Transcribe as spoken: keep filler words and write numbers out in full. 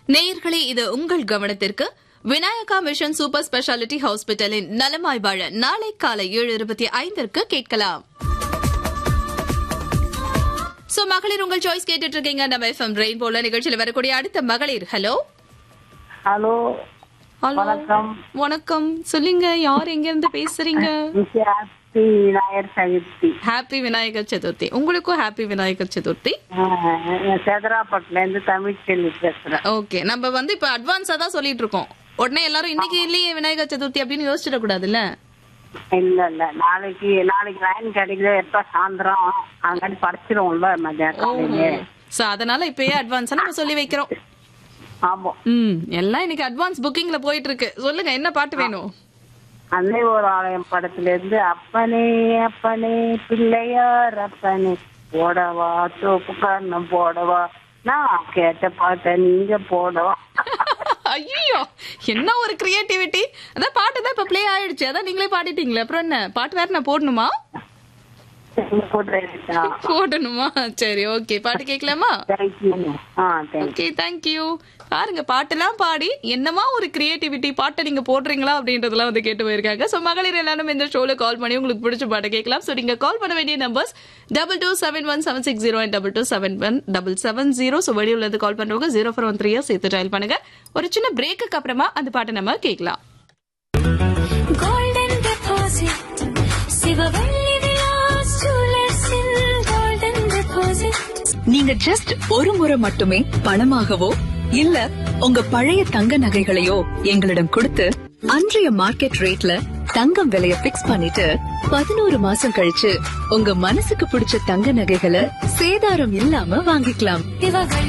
நேயர்களே, இது உங்கள் கவனத்திற்கு. விநாயகா மிஷன் சூப்பர் ஸ்பெஷாலிட்டி ஹாஸ்பிட்டலின் நலமாய் வாழ நாளை காலை ஏழு இருபத்தி ஐந்திற்கு கேட்கலாம். சோ மகளிர் உங்கள் சாய்ஸ் கேட்டுட்டு இருக்கீங்க. நம்ம எஃப்எம் ரெயின்போல நிகழ்ச்சியில் வரக்கூடிய அடுத்த மகளிர். ஹலோ ஹலோ ஹலோ வணக்கம். வணக்கம், சொல்லுங்க, யார் எங்க இருந்து பேசுறீங்க? ஹாப்பி விநாயகர் சதுர்த்தி. ஹாப்பி விநாயகர் சதுர்த்தி. உங்களுக்கும் ஹாப்பி விநாயகர் சதுர்த்தி. சேதராப்பட்டுல இருந்து தமிழ்ச்செல்வி பேசுறேன். ஓகே, நம்ம வந்து இப்ப அட்வான்ஸா தான் சொல்லிட்டு இருக்கோம். உடனே எல்லாரும் இன்னைக்கு இல்லையே விநாயகர் சதுர்த்தி அப்படின்னு யோசிச்சிட கூடாதுல்ல. இல்ல இல்ல, நாளைக்கு நாளைக்கு லைன் கிடைக்குது, எப்ப சாயந்தரம் அங்காடி படிச்சிருவோம்ல மத்தியானம். சோ அதனால இப்பயே அட்வான்ஸா நம்ம சொல்லி வைக்கிறோம். ஆமா. ம் எல்லாம் இன்னைக்கு அட்வான்ஸ் புக்கிங்ல போயிட்டு இருக்கு. சொல்லுங்க, என்ன பாட்டு வேணும்? அன்னை ஒரு ஆலயம் படத்துல இருந்து அப்பனே அப்பனே பிள்ளையார் அப்பனே போடவா தோப்பு கண்ணம் போடவா, நான் கேட்ட பாட்ட நீங்க போடவா. ஐயோ, என்ன ஒரு கிரியேட்டிவிட்டி. அதான் பாட்டு தான் இப்ப பிளே ஆயிடுச்சு, அதான் நீங்களே பாடிட்டீங்களே, அப்புறம் என்ன பாட்டு வேற நான் போடணுமா? போடணுமா? சரி, ஓகே, பாட்டு கேட்கலாமா? Okay, thank you. பாருங்க, பாட்டெல்லாம் பாடி என்னமா ஒரு கிரியேட்டிவிட்டி, பாட்டை நீங்க போடுறீங்களா அப்படின்றதெல்லாம் வந்து கேட்டு போயிருக்காங்க. சோ மகளிர் எல்லாரும் இந்த ஷோல கால் பண்ணி உங்களுக்கு பிடிச்ச பாட்டை கேட்கலாம். சோ நீங்க கால் பண்ண வேண்டிய numbers double two seven one seven six zero double two seven one double seven zero. So வெளியூர்ல இருந்து கால் பண்றவங்க ஜீரோ ஃபோர் ஒன் த்ரீ சேர்த்து டயல் பண்ணுங்க. ஒரு சின்ன பிரேக்கு அப்புறமா அந்த பாட்டை நம்ம கேட்கலாம். நீங்க ஜஸ்ட் ஒரு முறை மட்டுமே பணமாகவோ இல்ல உங்க பழைய தங்க நகைகளையோ எங்களிடம் கொடுத்து அன்றைய மார்க்கெட் ரேட்ல தங்கம் விலைய பிக்ஸ் பண்ணிட்டு பதினோரு மாசம் கழிச்சு உங்க மனசுக்கு பிடிச்ச தங்க நகைகளை சேதாரம் இல்லாம வாங்கிக்கலாம்.